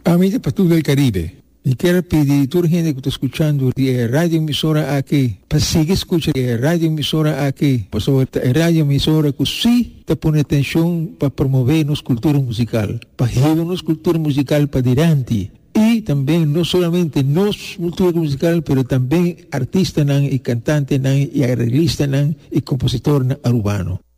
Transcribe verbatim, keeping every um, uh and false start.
Amiga para todo el Caribe, y quiero pedir a toda la gente que está escuchando de radio emisora aquí, para seguir escuchando de radio emisora aquí, por sobre la radio emisora que sí te pone atención para promover nuestra cultura musical, para llevar nuestra cultura musical para adelante. Y también no solamente nuestra cultura musical, pero también artistas y cantantes y arreglistas y compositores urbanos.